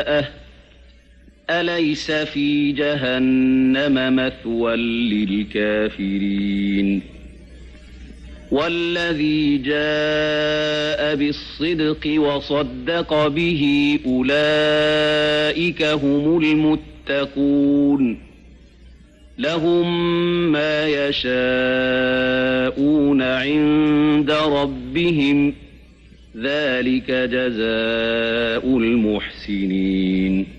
جاءه أليس في جهنم مثوى للكافرين والذي جاء بالصدق وصدق به أولئك هم المتقون لهم ما يشاءون عند ربهم ذلك جزاء المحسنين